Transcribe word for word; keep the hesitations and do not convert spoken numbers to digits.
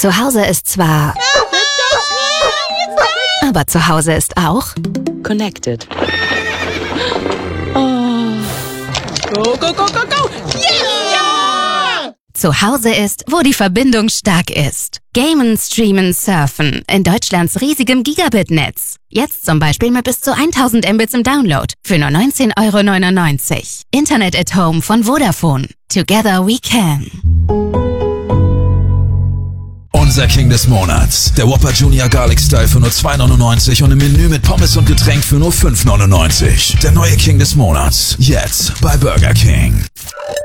Zu Hause ist zwar... Aber zu Hause ist auch... Connected. Oh. Go, go, go, go, go! Yeah! Zu Hause ist, wo die Verbindung stark ist. Gamen, streamen, surfen. In Deutschlands riesigem Gigabit-Netz. Jetzt zum Beispiel mit bis zu tausend Mbits im Download. Für nur neunzehn Euro neunundneunzig. Internet at Home von Vodafone. Together we can. Unser King des Monats. Der Whopper Junior Garlic Style für nur zwei neunundneunzig und im Menü mit Pommes und Getränk für nur fünf neunundneunzig. Der neue King des Monats. Jetzt bei Burger King.